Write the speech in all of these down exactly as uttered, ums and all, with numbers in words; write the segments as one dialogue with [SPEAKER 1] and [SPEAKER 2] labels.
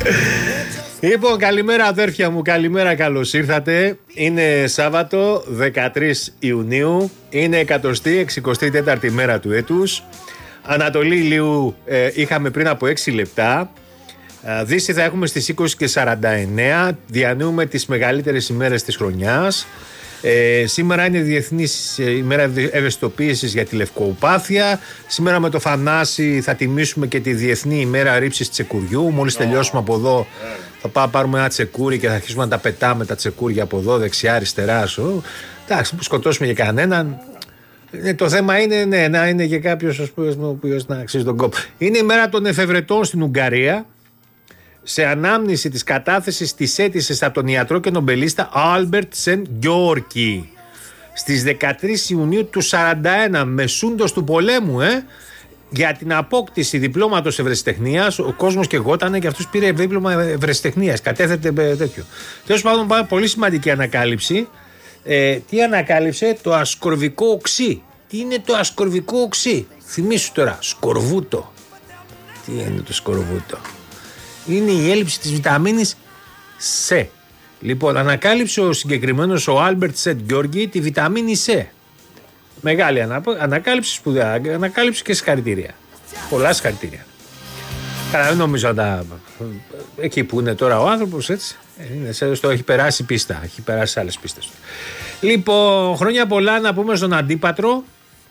[SPEAKER 1] Λοιπόν, καλημέρα αδέρφια μου, καλημέρα, καλώς ήρθατε. Είναι Σάββατο δεκατρείς Ιουνίου, είναι εκατοστή εξηκοστή τέταρτη μέρα του έτους. Ανατολή ηλίου ε, είχαμε πριν από έξι λεπτά. ε, Δύση θα έχουμε στις είκοσι και σαράντα εννέα. Διανύουμε τις μεγαλύτερες ημέρες της χρονιάς. Ε, σήμερα είναι Διεθνής ημέρα ευαισθητοποίησης για τη λευκοπάθεια. Σήμερα με το Θανάση θα τιμήσουμε και τη Διεθνή ημέρα ρήψης τσεκουριού. Μόλις τελειώσουμε από εδώ θα πάμε πάρουμε ένα τσεκούρι και θα αρχίσουμε να τα πετάμε τα τσεκούρια από εδώ δεξιά αριστερά σου. Εντάξει, που σκοτώσουμε για κανέναν. Ε, το θέμα είναι ναι, να είναι και κάποιος ο οποίος να αξίζει τον κόπο. Είναι η μέρα των εφευρετών στην Ουγγαρία. Σε ανάμνηση της κατάθεσης της αίτησης από τον ιατρό και νομπελίστα Άλμπερτ Σεν Γκιόρκι στις δεκατρείς Ιουνίου του σαράντα ένα, μεσούντος του πολέμου, ε, για την απόκτηση διπλώματος ευρεσιτεχνίας. Ο κόσμος και γότανε και αυτός πήρε δίπλωμα ευρεσιτεχνίας. Κατέθετε τέτοιο. Τέλος πάντων, πάρα πολύ σημαντική ανακάλυψη. Ε, τι ανακάλυψε? Το ασκορβικό οξύ. Τι είναι το ασκορβικό οξύ? Θυμήσου τώρα. Σκορβούτο. Τι είναι το σκορβούτο? Είναι η έλλειψη της βιταμίνης C. Λοιπόν, ανακάλυψε ο συγκεκριμένος ο Άλμπερτ Σεν Γκιόρκι τη βιταμίνη C. Μεγάλη ανα... ανακάλυψη, σπουδαία ανακάλυψη και συγχαρητήρια. Πολλά συγχαρητήρια. Καλά, δεν νομίζω να τα... Εκεί που είναι τώρα ο άνθρωπος, έτσι. Είναι, στο, έχει περάσει πίστα. Έχει περάσει άλλες πίστες. Λοιπόν, χρόνια πολλά να πούμε στον Αντίπατρο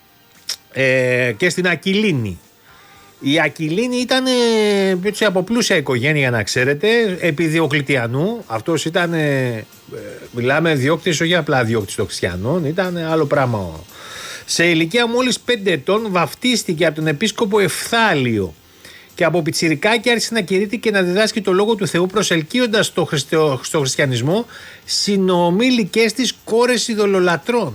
[SPEAKER 1] ε, και στην Ακυλίνη. Η Ακυλίνη ήταν έτσι, από πλούσια οικογένεια, να ξέρετε, επί Διοκλητιανού. Αυτός ήταν, ε, μιλάμε διώκτης, όχι απλά διώκτης των χριστιανών, ήταν άλλο πράγμα. Σε ηλικία μόλις πέντε ετών βαφτίστηκε από τον επίσκοπο Ευθάλιο και από πιτσιρικάκι άρχισε να κηρύττει και να διδάσκει το λόγο του Θεού, προσελκύοντας στο, χριστιο, στο χριστιανισμό συνομήλικες της κόρες ειδωλολατρών.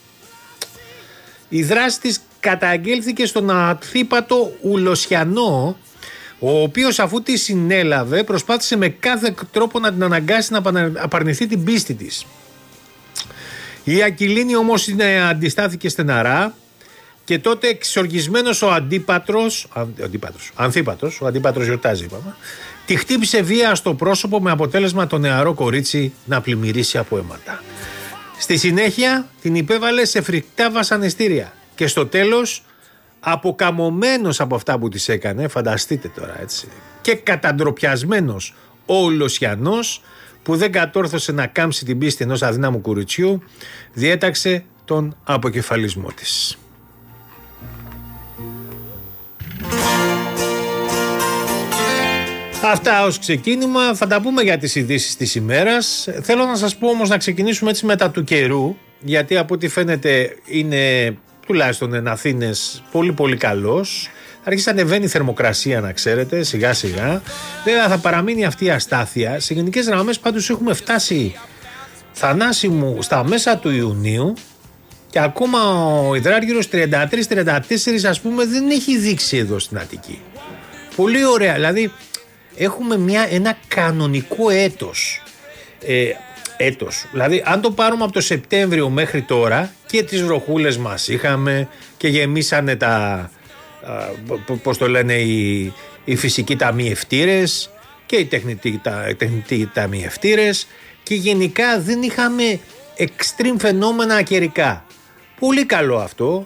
[SPEAKER 1] Η δράση της καταγγέλθηκε στον Ανθίπατο Ουλοσιανό, ο οποίος αφού τη συνέλαβε προσπάθησε με κάθε τρόπο να την αναγκάσει να απαρνηθεί την πίστη της. Η Ακυλίνη όμως αντιστάθηκε στεναρά και τότε εξοργισμένος ο Αντίπατρος, ο Αντίπατρος, Ανθίπατος, ο Αντίπατρος γιορτάζει είπαμε, τη χτύπησε βία στο πρόσωπο με αποτέλεσμα το νεαρό κορίτσι να πλημμυρίσει από αίματα. Στη συνέχεια την υπέβαλε σε φρικτά βασανιστήρια. Και στο τέλος, αποκαμωμένος από αυτά που της έκανε, φανταστείτε τώρα έτσι, και καταντροπιασμένος ο Ουλοσιανός, που δεν κατόρθωσε να κάμψει την πίστη ενός αδύναμου κουριτσιού, διέταξε τον αποκεφαλισμό της. Αυτά ως ξεκίνημα, θα τα πούμε για τις ειδήσεις της ημέρας. Θέλω να σας πω όμως να ξεκινήσουμε έτσι μετά του καιρού, γιατί από ό,τι φαίνεται είναι... τουλάχιστον εν Αθήνες πολύ πολύ καλός. Αρχίζει να ανεβαίνει η θερμοκρασία, να ξέρετε, σιγά σιγά. Βέβαια θα παραμείνει αυτή η αστάθεια. Σε γενικές γραμμές πάντως έχουμε φτάσει, Θανάση, στα μέσα του Ιουνίου και ακόμα ο υδράργυρος τριάντα τρία τριάντα τέσσερα ας πούμε δεν έχει δείξει εδώ στην Αττική. Πολύ ωραία, δηλαδή έχουμε μια, ένα κανονικό έτος. Ε, έτος. Δηλαδή αν το πάρουμε από το Σεπτέμβριο μέχρι τώρα και τις βροχούλες μας είχαμε και γεμίσανε τα α, πώς το λένε οι, οι φυσικοί ταμιευτήρες και οι τεχνητοί, τα, τεχνητοί ταμιευτήρες και γενικά δεν είχαμε extreme φαινόμενα καιρικά. Πολύ καλό αυτό.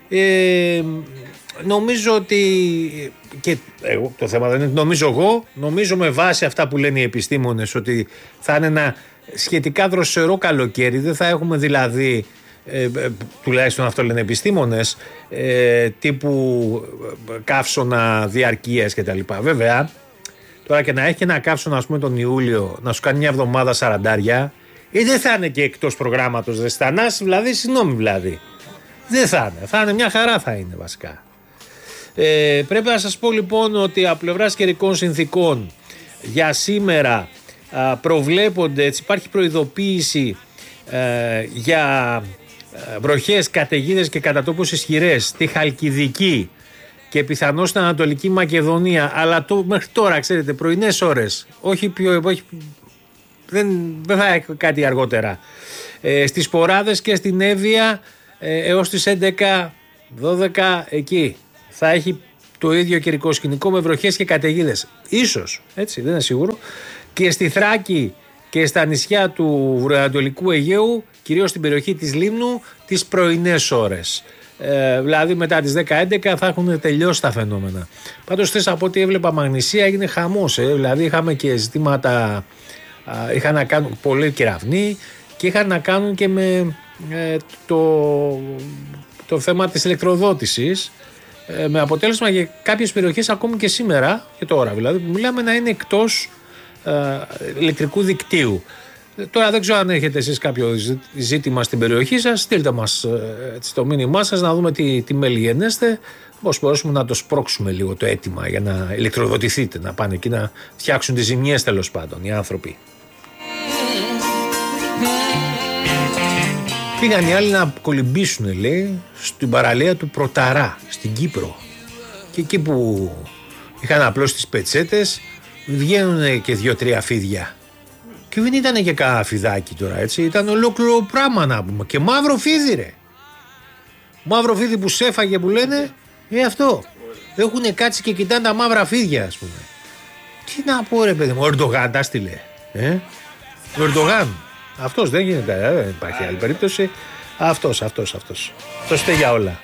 [SPEAKER 1] Ε, νομίζω ότι και εγώ, το θέμα δεν είναι νομίζω εγώ, νομίζω με βάση αυτά που λένε οι επιστήμονες ότι θα είναι ένα σχετικά δροσερό καλοκαίρι, δεν θα έχουμε δηλαδή ε, ε, τουλάχιστον αυτό λένε επιστήμονες ε, τύπου καύσωνα διαρκείας κτλ. Βέβαια τώρα και να έχει ένα καύσωνα ας πούμε τον Ιούλιο να σου κάνει μια εβδομάδα σαραντάρια ή δεν θα είναι και εκτός προγράμματος δεν στανάς δηλαδή, συγγνώμη δηλαδή, δεν θα είναι, θα είναι μια χαρά, θα είναι βασικά. Ε, πρέπει να σας πω λοιπόν ότι από πλευράς καιρικών συνθήκων για σήμερα α, προβλέπονται, έτσι, υπάρχει προειδοποίηση ε, για ε, βροχές, καταιγίδες και κατά τόπους ισχυρές στη Χαλκιδική και πιθανώς στην Ανατολική Μακεδονία, αλλά το, μέχρι τώρα ξέρετε πρωινές ώρες, όχι πιο, όχι, δεν, δεν θα έχει κάτι αργότερα, ε, στις Ποράδες και στην Εύβοια ε, έως τις έντεκα δώδεκα εκεί θα έχει το ίδιο καιρικό σκηνικό με βροχές και καταιγίδες. Ίσως, έτσι, δεν είναι σίγουρο. Και στη Θράκη και στα νησιά του βορειοανατολικού Αιγαίου, κυρίως στην περιοχή της Λίμνου, τις πρωινές ώρες. Ε, δηλαδή μετά τις δέκα έντεκα θα έχουν τελειώσει τα φαινόμενα. Πάντως χθες από ό,τι έβλεπα Μαγνησία έγινε χαμός. Ε, δηλαδή είχαμε και ζητήματα, α, είχαν να κάνουν πολλοί κεραυνοί και είχαν να κάνουν και με ε, το, το θέμα της ηλεκτροδότησης. Ε, με αποτέλεσμα για κάποιες περιοχές ακόμη και σήμερα και τώρα δηλαδή που μιλάμε να είναι εκτός ε, ηλεκτρικού δικτύου. Ε, τώρα δεν ξέρω αν έχετε εσείς κάποιο ζήτημα στην περιοχή σας, στείλτε μας ε, το μήνυμά σας να δούμε τι, τι μελιγενέστε, πώς μπορούμε να το σπρώξουμε λίγο το αίτημα για να ηλεκτροδοτηθείτε, να πάνε εκεί να φτιάξουν τις ζημιές τέλος πάντων οι άνθρωποι. Πήγαν οι άλλοι να κολυμπήσουν, λέει, στην παραλία του Πρωταρά, στην Κύπρο. Και εκεί που είχαν απλώς τις πετσέτες, βγαίνουν και δύο-τρία φίδια. Και δεν ήταν και κανένα φιδάκι τώρα, έτσι. Ήταν ολόκληρο πράγμα να πούμε. Και μαύρο φίδι, ρε. Μαύρο φίδι που σέφαγε που λένε, ε, αυτό. Έχουνε κάτσει και κοιτάνε τα μαύρα φίδια, ας πούμε. Τι να πω, ρε παιδί μου, ο Ερντογάν τα στείλε. Ε? Ο Ερντογάν. Αυτός δεν γίνεται, δεν υπάρχει άλλη περίπτωση. Αυτός, αυτός, αυτός. Το στέγει για όλα.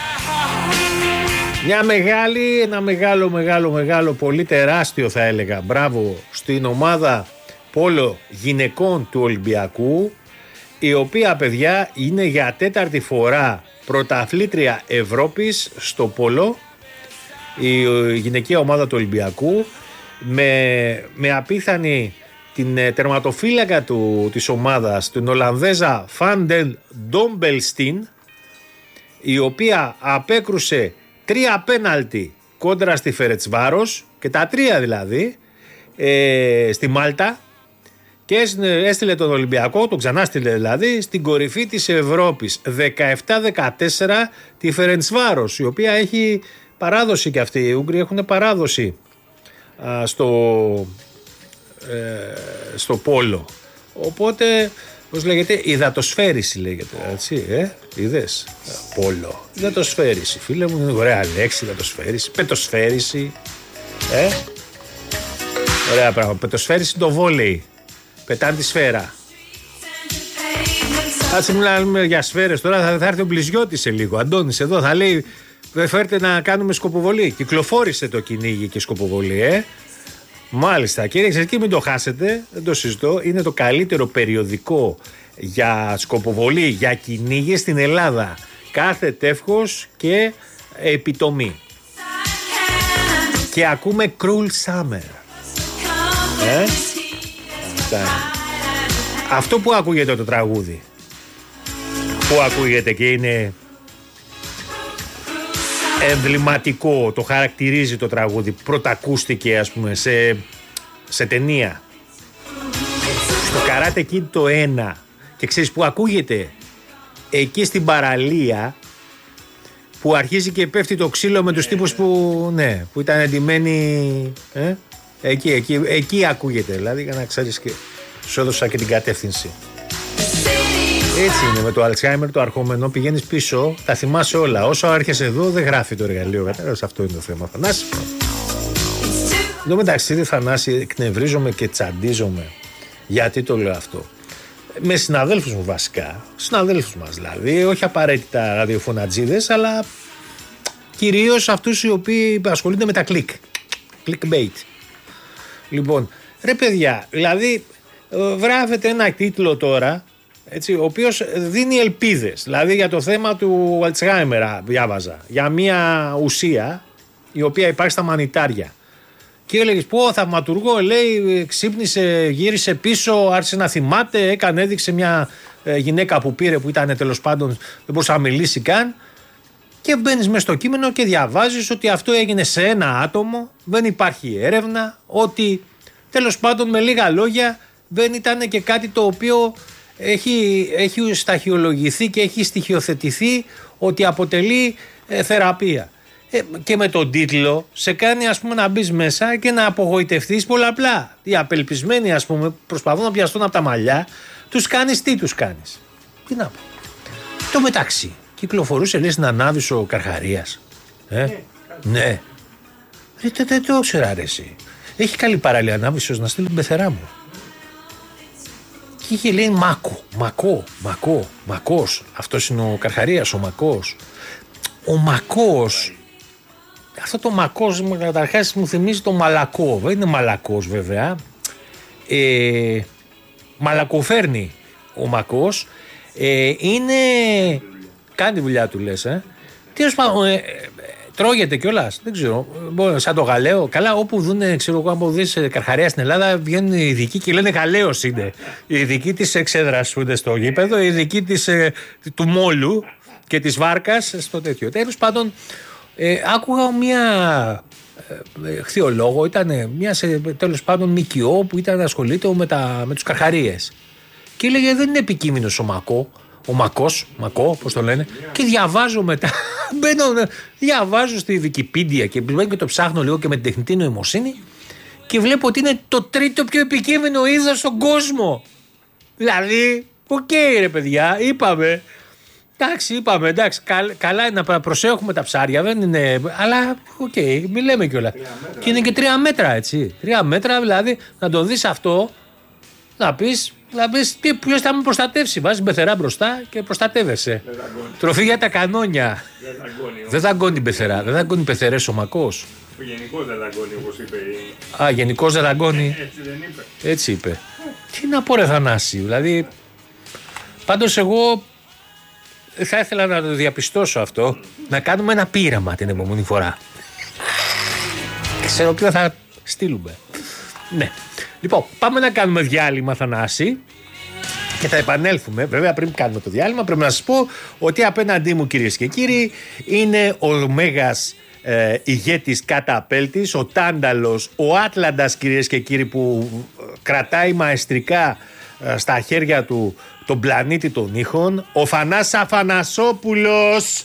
[SPEAKER 1] Μια μεγάλη, ένα μεγάλο, μεγάλο, μεγάλο, πολύ τεράστιο θα έλεγα. Μπράβο στην ομάδα πόλο γυναικών του Ολυμπιακού, η οποία, παιδιά, είναι για τέταρτη φορά πρωταθλήτρια Ευρώπης στο πόλο. Η γυναικεία ομάδα του Ολυμπιακού με, με απίθανη την τερματοφύλακα του, της ομάδας, την Ολλανδέζα Φάντεν Ντόμπελστιν, η οποία απέκρουσε τρία πέναλτι κόντρα στη Φερετσβάρος και τα τρία δηλαδή ε, στη Μάλτα και έστειλε τον Ολυμπιακό, τον ξανά στείλε δηλαδή, στην κορυφή της Ευρώπης δεκαεπτά δεκατέσσερα τη Φερετσβάρος, η οποία έχει παράδοση και αυτοί οι Ούγγροι έχουν παράδοση α, στο... στο πόλο. Οπότε, πώς λέγεται, υδατοσφαίριση λέγεται, έτσι, ε, είδες, πόλο, υδατοσφαίριση, φίλε μου, είναι ωραία λέξη, υδατοσφαίριση, πετοσφαίριση, ε, ωραία πράγμα, πετοσφαίριση το βόλεϊ, πετάνε τη σφαίρα. Κάτσε μιλάμε για σφαίρες τώρα, θα, θα έρθει ο Μπλιζιώτης σε λίγο, Αντώνης εδώ θα λέει, φέρτε να κάνουμε σκοποβολή, κυκλοφόρησε το κυνήγι και σκοποβολή, ε. Μάλιστα, κύριε Εξαιρετική, μην το χάσετε, δεν το συζητώ. Είναι το καλύτερο περιοδικό για σκοποβολή, για κυνήγι στην Ελλάδα. Κάθε τεύχος και επιτομή. Και ακούμε Cruel Summer. Ε? Αυτό που ακούγεται το τραγούδι, που ακούγεται και είναι εμβληματικό, το χαρακτηρίζει το τραγούδι, πρωτακούστηκε ας πούμε σε, σε ταινία, στο Karate Kid το ένα, και ξέρεις που ακούγεται, εκεί στην παραλία που αρχίζει και πέφτει το ξύλο με τους τύπους που, ναι, που ήταν εντυμένοι, ε? εκεί, εκεί, εκεί ακούγεται δηλαδή, για να ξέρεις, και σου έδωσα και την κατεύθυνση. Έτσι είναι με το Alzheimer, το αρχόμενο, πηγαίνεις πίσω, τα θυμάσαι όλα. Όσο άρχεσαι εδώ δεν γράφει το εργαλείο, κατάλαβες, αυτό είναι το θέμα. Θανάση. Εν τω μεταξύ, δε Θανάση, εκνευρίζομαι και τσαντίζομαι. Γιατί το λέω αυτό? Με συναδέλφους μου βασικά, συναδέλφους μας δηλαδή, όχι απαραίτητα ραδιοφωνατζίδες, αλλά κυρίως αυτούς οι οποίοι ασχολούνται με τα κλικ. Clickbait. Λοιπόν, ρε παιδιά, δηλαδή γράφεται ένα τίτλο τώρα, έτσι, ο οποίος δίνει ελπίδες, δηλαδή για το θέμα του Alzheimer, διάβαζα, για μια ουσία η οποία υπάρχει στα μανιτάρια. Και έλεγες, πω, θαυματουργό, λέει, ξύπνησε, γύρισε πίσω, άρχισε να θυμάται, έκανε, έδειξε μια ε, γυναίκα που πήρε, που ήταν τέλος πάντων, δεν μπορούσε να μιλήσει καν. Και μπαίνεις μες στο κείμενο και διαβάζεις ότι αυτό έγινε σε ένα άτομο, δεν υπάρχει έρευνα, ότι τέλος πάντων με λίγα λόγια δεν ήταν και κάτι το οποίο έχει, έχει σταχυολογηθεί και έχει στοιχειοθετηθεί ότι αποτελεί ε, θεραπεία. Ε, και με τον τίτλο σε κάνει, ας πούμε, να μπεις μέσα και να απογοητευτείς πολλαπλά. Οι απελπισμένοι, ας πούμε, προσπαθούν να πιαστούν από τα μαλλιά, τους κάνεις τι τους κάνεις? Τι να πω. Το μεταξύ κυκλοφορούσε, λέει, στην Ανάδυσο ο Καρχαρίας. Ε? Ναι. ναι. Δεν δε, το ήξερα, αρέσει. Έχει καλή παραλία ανάμεσος να στείλει την πεθερά μου. Και είχε λέει Μάκο, Μακό, Μακό, Μακός. Αυτός είναι ο Καρχαρίας, ο Μακός. Ο Μακός. Αυτό το Μακός καταρχάς μου θυμίζει το Μαλακό. Δεν είναι Μαλακός βέβαια. Ε, μαλακοφέρνει ο Μακός. Ε, είναι... Κάνει τη δουλειά του λες, ε. Τέλος πάντων, ε, τρώγεται κιόλας. Δεν ξέρω. Σαν το γαλαίο. Καλά, όπου δουν, ξέρω εγώ, αν δεις Καρχαρία στην Ελλάδα, βγαίνουν οι ειδικοί και λένε γαλαίος είναι. Οι ειδικοί της εξέδρας που είναι στο γήπεδο, οι ειδικοί της, ε, του μόλου και της βάρκας στο τέτοιο. Τέλος πάντων, ε, άκουγα μια ε, χθιολόγο, ήταν μια τέλος πάντων ΜΚΟ που ήταν ασχολείται με, τα, με τους Καρχαρίες. Και έλεγε δεν είναι επικείμενος ο Μακό. Ο Μακός, Μακό, πώς το λένε, και διαβάζω μετά. Μπαίνω, διαβάζω στη Wikipedia και μπαίνω και το ψάχνω λίγο και με την τεχνητή νοημοσύνη και βλέπω ότι είναι το τρίτο πιο επικείμενο είδος στον κόσμο. Δηλαδή, οκ, okay, ρε παιδιά, είπαμε. Εντάξει, είπαμε, εντάξει, καλ, καλά είναι να προσέχουμε τα ψάρια, δεν είναι. Αλλά, οκ, okay, μη λέμε κιόλα. Και είναι και τρία μέτρα, έτσι. Τρία μέτρα, δηλαδή, να το δεις αυτό, να πεις. Δηλαδή, ποιος θα με προστατεύσει. Βάζεις πεθερά μπροστά και προστατεύεσαι. Τροφή για τα κανόνια. Δεν δαγκώνει η πεθερά. Δεν δαγκώνει πεθερές ο Μακός.
[SPEAKER 2] Γενικώς δεν δαγκώνει, όπως είπε.
[SPEAKER 1] Α, γενικώς δεν δαγκώνει.
[SPEAKER 2] Έτσι δεν είπε.
[SPEAKER 1] Έτσι είπε. Τι να πω, ρε Θανάση. Δηλαδή, πάντως εγώ θα ήθελα να το διαπιστώσω αυτό. Να κάνουμε ένα πείραμα την επόμενη φορά. Ξέρω ποιο θα στείλουμε. Ναι. Λοιπόν, πάμε να κάνουμε διάλειμμα, Θανάση, και θα επανέλθουμε. Βέβαια, πριν κάνουμε το διάλειμμα, πρέπει να σας πω ότι απέναντί μου, κυρίες και κύριοι, είναι ο μέγας ε, ηγέτης καταπέλτης, ο Τάνταλος, ο Άτλαντας, κυρίες και κύριοι, που κρατάει μαεστρικά ε, στα χέρια του τον πλανήτη των ήχων, ο Φανάς Αφανασόπουλος.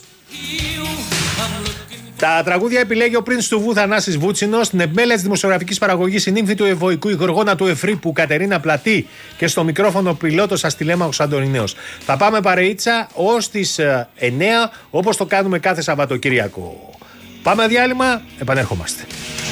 [SPEAKER 1] Τα τραγούδια επιλέγει ο πρίντς του Βου Θανάσης Βούτσινος, στην επιμέλεια της δημοσιογραφικής παραγωγής η νύμφη του Ευωικού, η γοργόνα του Εφρίπου Κατερίνα Πλατή, και στο μικρόφωνο πιλότος Αστηλέμαχος Αντωνινέος. Θα πάμε παρεΐτσα ως τις εννιά, όπως το κάνουμε κάθε Σαββατοκύριακο. Πάμε διάλειμμα, επανέρχομαστε.